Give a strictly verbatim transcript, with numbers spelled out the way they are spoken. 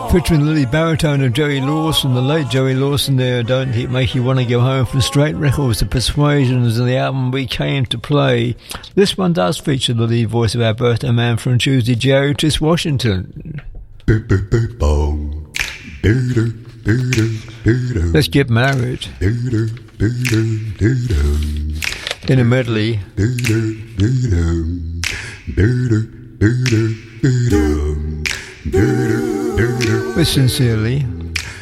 Featuring the lead baritone of Joey Lawson, the late Joey Lawson there, Don't It Make You Want to Go Home, from Straight Records, The Persuasions, and the album We Came to Play. This one does feature the lead voice of our birthday man from Tuesday, Joe Otis Washington. Let's get married. In a medley. But sincerely.